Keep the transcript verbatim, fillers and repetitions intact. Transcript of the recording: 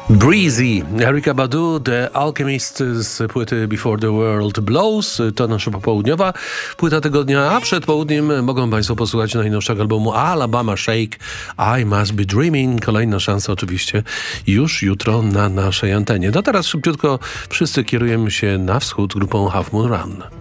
Breezy, Erykah Badu, The Alchemist z płyty Before the World Blows. To nasza popołudniowa płyta tygodnia, a przed południem mogą Państwo posłuchać najnowszego albumu Alabama Shake, I Must Be Dreaming. Kolejna szansa oczywiście już jutro na naszej antenie. No teraz szybciutko wszyscy kierujemy się na wschód grupą Half Moon Run.